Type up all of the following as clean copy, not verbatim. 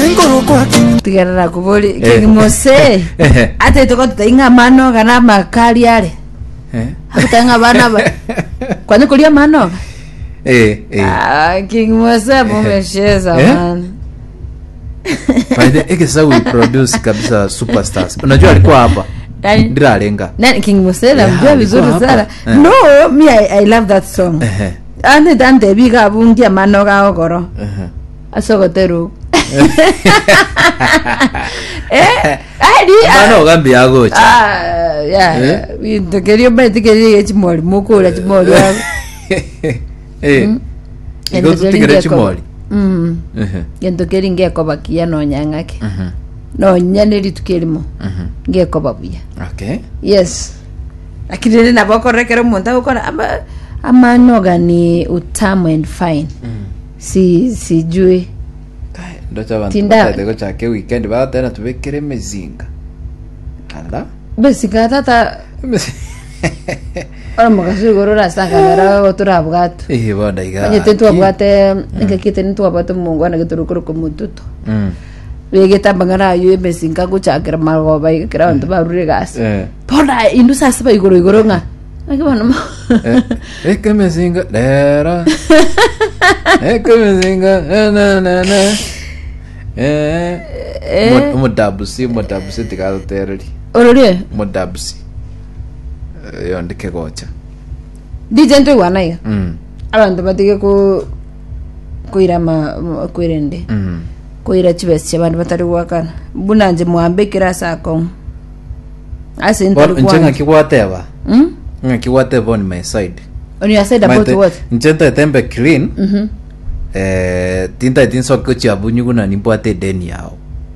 Engoro kwake. Tigarara kuboli King Mose. Ate toko tutainga mano kana makali yale. Hakutanga bana ba. Kwani kulia mano? King Mose mumesheza man. Baada ekesa we produce kabisa superstars. Unajua alikuwa hapa. Ndira lenga. Nani King Mose namjua vizuri sana. No, me I love that song. Ande dante biga bungia mano ga ogoro. Asogoteru. Mano gambi agocha. Yeah. We quería meter que chimoli, mukula chimoli. Iko tigere chimoli. Yendo keringe ko bakia no nyangake. No nyaneri tukirimo. Ngeko babuya. Okay. Yes. Akidele na boko rekero monta ukora ama noga ni utamu and fine. Si jui. Ndocha bantu batego chake weekend ba tena tubekere mezinga. Ala? Besi tata. Ora magasi gorora saka ngara otura bwato. Bona iga. Anye tentu bwate ngakite ntu abato mungu ana giturukuru ko mututo. Wege tabangara yu mezinga guchakira mago ba kira bantu barure gas. Bona indusa saba igoro nga. Akibona ma. Eke mezinga dera. Eke mezinga na. Mudabusi tikalo tereri. Orore Mudabusi. Yondike gocha. DJ ntu wana ya. Abantu batige ko irama kwirende. Ko ira chibese abantu batari wakana. Bunanje muambe kira sako. Ase ntu kwa. Njenga kiwateba. Kiwateba on my side. On your side about what? Njenta tembe clean. Tinta tinso kochi abunyu na nimbwate deni yao.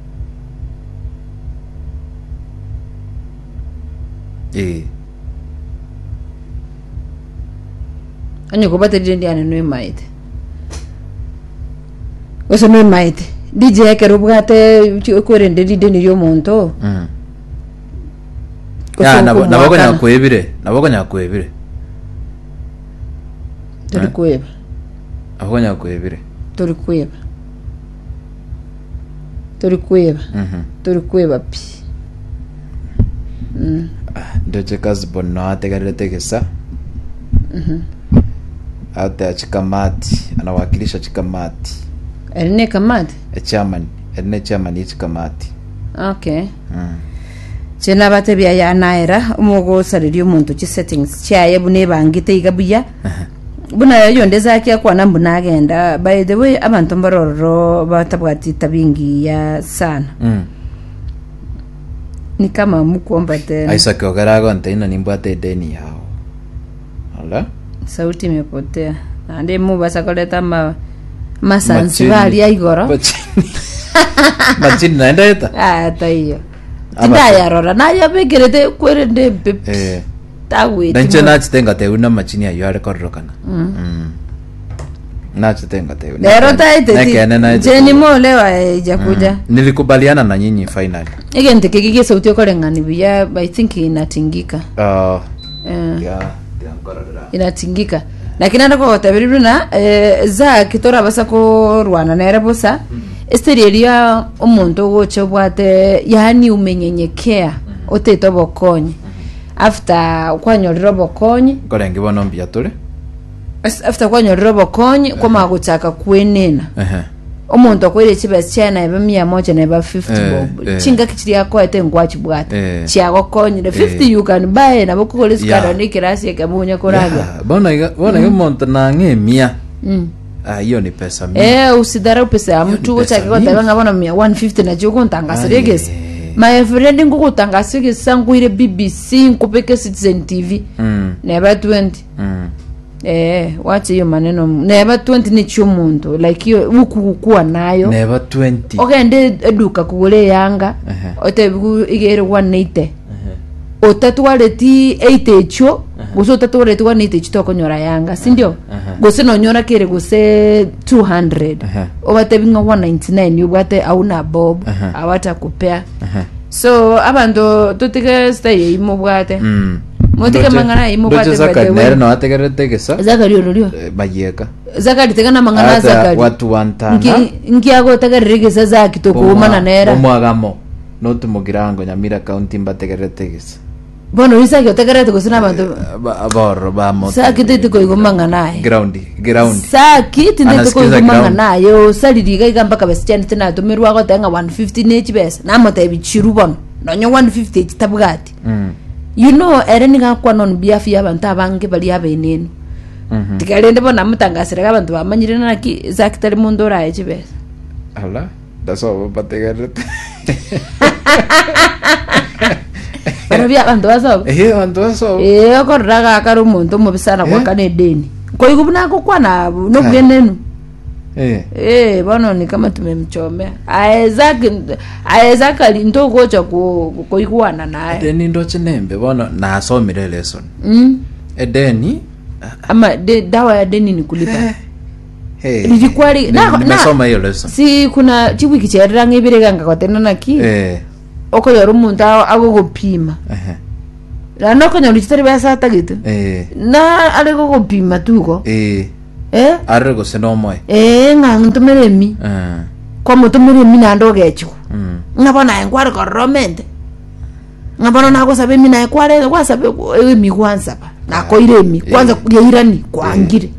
Anyo ko bate deni ana no maite. Oso no maite. DJ ke rubugate ko rende deni yo monto. Ya naboko nyakwebire. Turi kweba. Ahonya kwebire. Turi kweba pi. Ndoche kazi bono ategarele tegesa. Ate chikamati, anawakilisha chikamati. Erne kamati? Erne chairman chikamati. Okay. Chena bate bya ya naira umugo saririo muntu chi settings chaye bune bangite igabuya. Buna yondeza kya kwa nambu nagenda. By the way abantu mbaroro batabwati tabingi ya sana. Ni kama mukuomba tena. Isaac ogarago ntaina nimbwate deni yao. Ala? Sauti imepotea. Ande mubasa koleta masansi bali ya igoro. Machini naenda eta? Ata hiyo. Tinda ya rora na ya begerete kwerende pepe. Tawe. Danche nachitenga te una machini ya yare korokana. Nachitenga te una. Lero taite. Jeni mo lewa ijakuja. Nilikubaliana na nyinyi finally. Igente kigige sauti yokolengani biya I think inatingika. Yeah. Inatingika. Lakini ndako tabiruna za kitora basa ko rwana nere bosa. Esteria omuntu gocho bwate yani umenyenyekea oteto bokonye. After kwanyorero bokonye korengi bono mbiatore. After kwanyorero bokonye kwa magutaka kwenena. Omuntu akwire chibese cyana eba 100 na eba 50 bob. Chinga kichiri yako ete ngwachi bwate. Chiago konye the 50 you can buy na bokole skara ni kirasi yakabunya koraga. Bona umuntu na ngemia. Hiyo ni pesa mingi. Usidharau pesa ya mtu wote kwa tabanga bona 150 na joko ntangasirigese. My friend ngukutangasike sanguire BBC nkupeke Citizen TV. Neba 20. Wacha hiyo maneno. Neba 20 ni chumuntu like hiyo ukukuwa nayo. Neba 20. Okay ende eduka kugule yanga. Ote igere 180. Otatwaleti 80 echo. Guso tatwaleti 180 echo tokonyora yanga, si ndio? Gose no nyora kere gose 200. Obate binga 199 yubate auna bob awata kupea. So abantu tutike stay imubwate. motike mangana imo kwate Zakari nere no ategerete gesa Zakari onorio bayeka Zakari tegana mangana Zakari watu wantana ngi ago tegerere gesa Zaki to kumana nera omwagamo no tumugirango Nyamira county mbategerete gesa bono isa ke tegerete gusina abantu aboro bamo Zaki tete ko igomanga naye ground Zaki tete ko igomanga naye o saliriga igamba kabasichane tena tumirwa ko tenga 150 nechi besa namote bichiru bono nonyo 150 kitabugati you know ereninga kwa non biafi abantu abange bali abenenu tikalende bona mutangasira abantu bamanyire naki Zaki tali mundo raye chibesa ala daso bategerete Pero bia bantu baso bantu baso okorraga karo muntu mubisana kwa kanedeni koigubuna ko kwana no byenenu bono ni kama tumemchomea aezaka ndo gocha koikuana naye deni ndo chinembe bono na asomire lesson edeni ama dawa ya deni ni kulipa nilikwali nasoma hiyo lesson si kuna chiwiki cherera ngibire ganga kwatena naki oko yoro muntu ago gopima la no konya litari basa tagitu na ale go gopima tuko arrego senomoe ngantumere kwa mutumere mi na ndo gecho ngabona enkwari koromente ngabona nako sabe mi na enkwari kwa sabe ewe mi kwanza pa na koire mi kwanza yeirani kwangire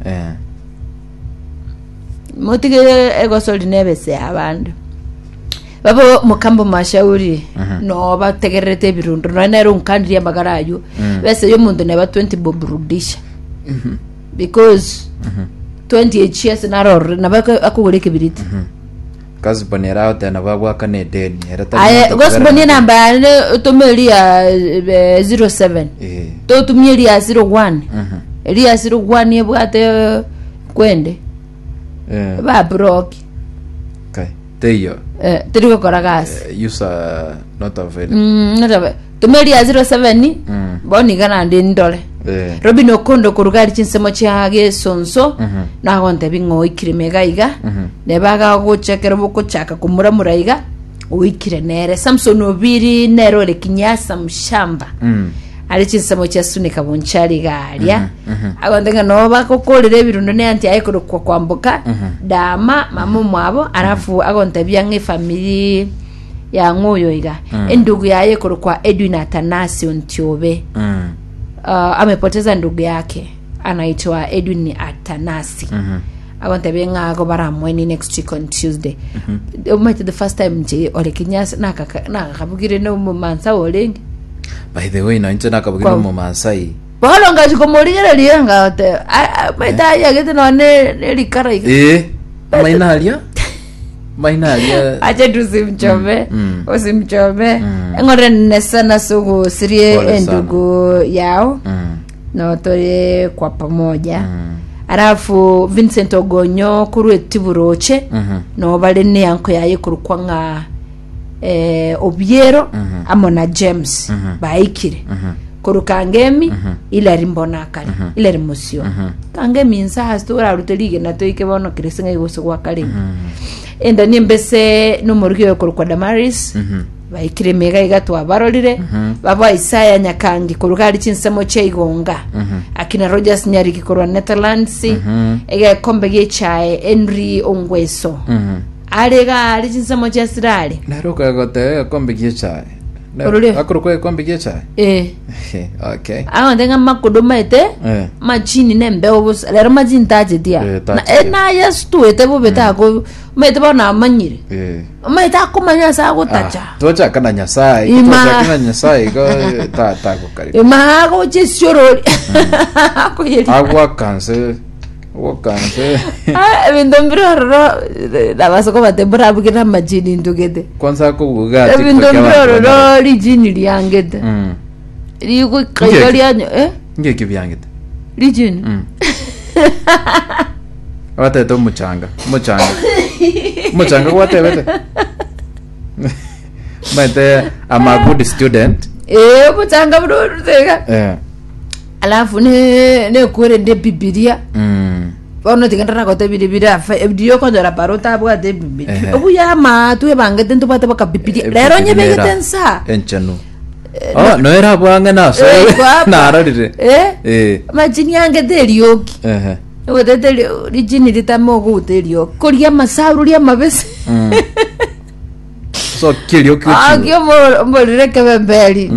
motige ego soldi nebese abantu babo mukambo mashauri no bategerete birundo no nero unkandiri amagarayo bese yo muntu ne ba 20 bob rudisha because 28 years naror nabaka akugureke biriti kazi bonera tena bagwa kane deni era gospel namba tomeli ya 07 to tumeli ya 01 eli ya 01 yebwate kwende ba broke okay teyo tiri ko gas user not available not available tumeli ya 07 boni kana ndi ndole Robin Okondo kurugari chinsemo cyage sonso na gonte bingo ikiremega iga ne baga gucekera buko chaka kumuramura iga uikire nere Samson obiri nero le kinyasa mshamba ali chinsemo cya sunika bonchari galia agondenga no bakokolere birundo ne anti ayikoro kwambuka dama mamu mwabo arafu agonte byange family ya ngoyo iga endugu yaye kwa Edwin Atanasio Ntiobe amepoteza ndugu yake anaitwa Edwin Atanasi agonte benga go baramweni next week on Tuesday the first time nje ole kinyasa nakabugire no mumansa olengi by the way na nje nakabugire no mumansa yi bolonga jikomorigere lianga te maita ya gete no ne likara mainalia acha tusimchome usimchome ngore nesana sugu sirie endugu yao no tore kwa pamoja arafu Vincent Ogonyo kuru etiburoche no bale ne yanko yaye kurukwa nga Obiero amona James baikire kurukangemi ila rimbona kale ila rimusio kangemi insa hastura rutelige natoike bono krisinga igoso kwa kale enda nimbese numurgiyo kurukwa Damaris baikire mega igatwa barolire baba Isaya Nyakangi kurukari chinsemo cheigonga akina Rogers Nyari kikorwa Netherlands ega kombe gechae Henry Ongweso alega ali chinsemo cha sirale naroka gote kombe gechae akurukwe kombe gechae okay ndenga makodomete machini nembe obus lero majintaje dia na yestu etebo betako mete bona manyire mete akomanya sa gutacha tocha kana nyasai tocha kana nyasai go ta ko kari ma go chesiorori ko yeri agwa kanse vindombiro ro la baso ko batembra bukina machini ndugete kwanza ko bugati vindombiro ro lijini liangete ligo kayali anyo nge kibyangete lijini wate to muchanga wate mate I'm a good student muchanga bro tega alafu ne kore de Biblia ono tingana ko te Biblia fa ebdio ko dora parota bwa de Biblia obu ya ma tu e bangete nto pate baka Biblia lero nye begeten sa enchanu no era bwanga naso nararire majini yange derioki wetete rijini litamo guterioki kuria masaru ria mabese so kilio kitu agyo mo reke bembeli